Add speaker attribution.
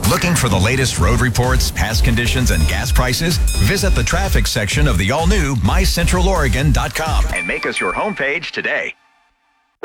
Speaker 1: Looking for the latest road reports, past conditions, and gas prices? Visit the traffic section of the all-new MyCentralOregon.com and make us your homepage today.